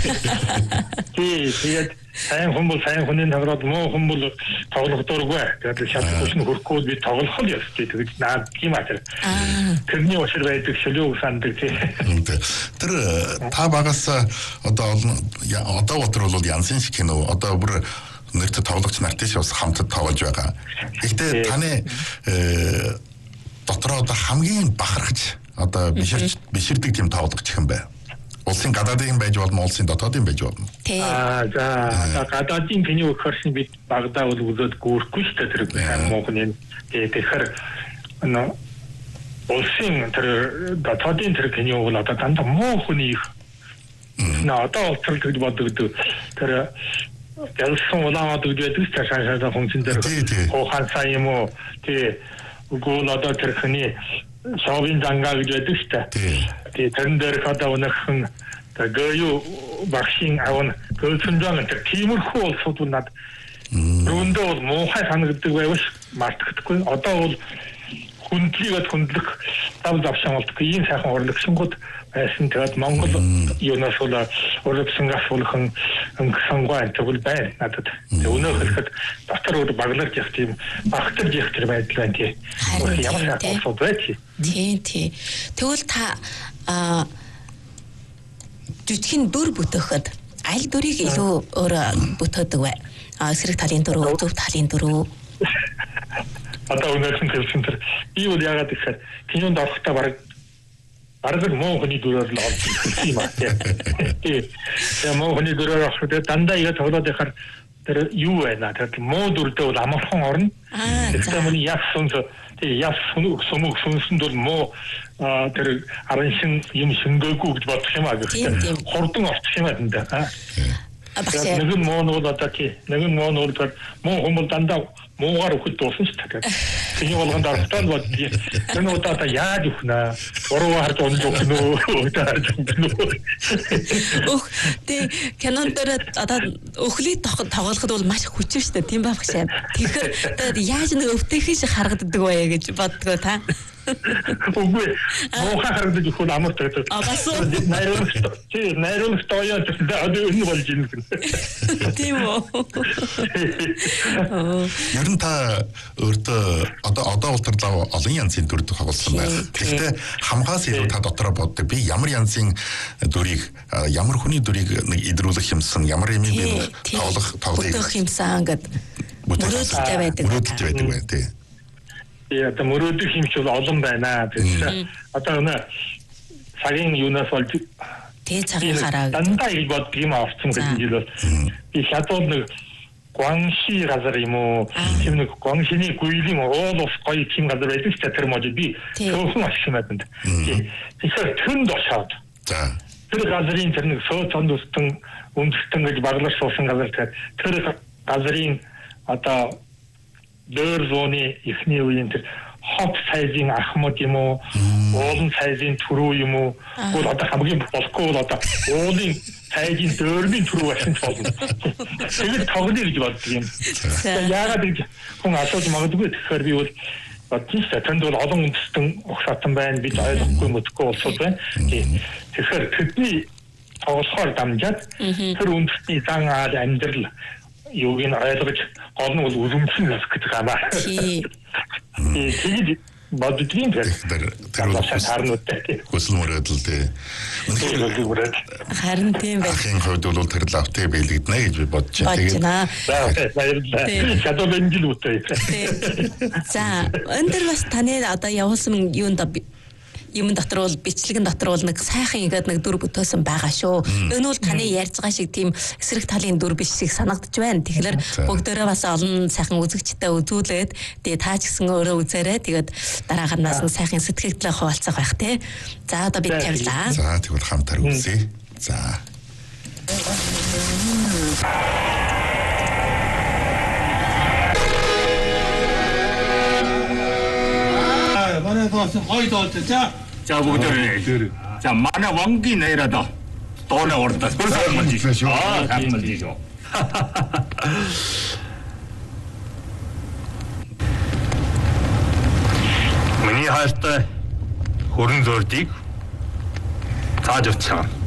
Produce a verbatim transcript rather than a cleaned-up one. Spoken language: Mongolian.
Тий, тэгээд сайн хүн бол сайн хүний награад муу хүн бол тоглох дурггүй. Тэгээд шалтгаан нь хөрөхгүй би тоглох л ёстой. Тэгээд наад тийм атар. Тэрний учир байдаг шөлөө сандаг тий. Тэр та багаас одоо одоо өтөр бол янсын шиг кино одоо бүр нэгт тоглогч нартай бас хамтд тоглож байгаа. Гэхдээ таны дотроо одоо хамгийн бахархаж одоо биширч биширдэг тийм тоглогч хэн бэ? Улсын гадаадын байж болно, улсын дотоодын байж болно. Аа за гадаадын кино өгөхөрсөн бид багадаа бол үзээд гүрэхгүй шүү дээ тэр мохны тэгэхээр нөө улсын тэр дотоодын тэр кино бол одоо дандаа муу хүний их нөө одоо улсрал гэж боддог тэр ялсан улаанууд гэдэг ч цаашаа функцэн дээр хоохан сайн юм уу тий үгүй одоо тэр хүний шовын зангаа гэж байдаг шүү дээ. Тэгээ тэрэн дээр одоо өнөхөн гэю багшийн авна гөлцөнжан тэр тиймэрхүү улсууд над рүүндээ бол муухай санагддаг байвал мартагдахгүй. Одоо бол хүндлэгээд хүндлэх тав завшаан болтго ийм сайхан урлагшингууд байсан. Тэгээд Монгол юунаас бол урлагшингаас болгон өнгөсөнгөө тэгвэл байна надад. Тэг өнөө хэлэхэд дотор өөр баглаж явах тийм багтар явах тэр байдал байна тий. Ямар сайхан улсууд байж. Тий, тий. Тэгвэл та а жүжигний дүр бүтээхэд аль дүрийг илүү өөр бүтээдэг вэ? А эсрэг талын дүр, зөв талын дүр. Одоо өнөөсөн хэлсэн тэр би бол яагаад гэхээр кинонд орохдоо баг бараг муу хүний дүрээр л орж ирсэн юм аа. Тий. Тэгээ муу хүний дүрээр орохдоо дандаа яа тоглоод байхаар тэр юу байна? Тэр муу дүрдээ бол амархан орно. Тэгэхээр мөн яс сүнс тий яс сүмүг сүнсэнд бол муу тэр араншин юм шингээгүй гэж бодох юм аа. Тэгэхээр хурдан орчих юм аа тэнд. Аа. Нэг нь муу нь бол одоо тий нэг нь муу нь бол муу хүмүүс дандаа муугаар өгөх дуусан ч така. Тэний болгонд орохтой бол тэр нь удаа яаж өгнө? Уруу харж унж өгнө үү? Удаа харж өгнө үү? Өх тий кинонд дээр одоо өхлийг тоглоход бол маш хүчтэй шүү дээ. Тийм байх шээ. Тэгэхээр яаж нэг өвтөхийн шиг харагддаг вэ гэж боддгоо та. Үгүй муухай харагдаж өгөх нь амар байдаг. А бас найруулагч тий найруулагч тоёо одоо энэ болж юм гэнэ. Тийм үү. Ер нь та өөртөө одоо одоо ултрлаа олон янзын дүр тоглосон байна. Гэхдээ хамгаас илүү та дотроо боддог. Би ямар янзын дүрийг ямар хүний дүрийг нэг идрүүлэх юмсан, ямар юм би тоглох тоглох юмсан гэдэг мөрөөдөлтэй байдаг. Мөрөөдөлтэй байдаг бай тий. Яа та мөрөөдөх юм шиг олон байна. Тэгэхээр одоо нэ цагийн юунаас болж тий цагийн хараа дандаа их бод тийм авсан гэдэг жил бол би шатууд нэг Гуанши газар юм уу тийм нэг Гуаншины гүйлийн уул ус гоё тийм газар байдаг ч тэр мод би сөөхөн ашиг мэдэн. Тэгэхээр төнд очоод тэр газрын тэр нэг сөө цонд устан үндэстэн гэж баглаж суусан газар тэр газрын одоо дөр зооны ихний үеийн тэр хот сайзын ахмад юм уу уулын сайзын түрүү юм уу бол одоо хамгийн болохгүй бол одоо уулын сайзын дөрмийн түрүү ашиг болно. Тэгээд тоглоё гэж боддог юм. Яагаад гэж хүн асууж магадгүй тэгэхээр би бол бодчих та тэнд бол олон үндэстэн ухсаатан байна бид ойлгохгүй мэдхгүй болсоо байна. Тэгэхээр тэдний тоглохоор дамжаад тэр үндэстний зан аал амьдрал юуг нь ойлгож гол нь бол үзэмжлэн насах гэдэг юм аа. Тий. Тэгээд боддгийн тэр харнуудтай. Хүсэл мөрөөдөл дээ. Харин тийм байх. Ахын хувьд бол тэр лавтай биелэгдэнэ гэж би бодож байна. Тэгээд баярлалаа. Шатоо бэнжил үтэй. За, өндөр бас таны одоо явуулсан юунд юм дотор бол бичлэгэн дотор бол нэг сайхан игээд нэг дүр бүтээсэн байгаа шүү. Энэ бол таны ярьж байгаа шиг тийм эсрэг талын дүр биш шиг санагдаж байна. Тэгэхээр бүгдээрээ бас олон сайхан үзэгчтэй үзүүлээд тэгээ таа ч гэсэн өөрөө үзээрэй. Тэгээд дараагаас нь сайхан сэтгэгдлээ хуваалцах байх тий. За одоо бид тавилаа. За тэгвэл хамтар үзье. За. манай доос гой доолж за за бүгд за манай вангийн нэрада доонэ ордас бүрсэн юм जी аа хаммал जी шүү миний хайртай хөрөн зөрдийг тааж уцсан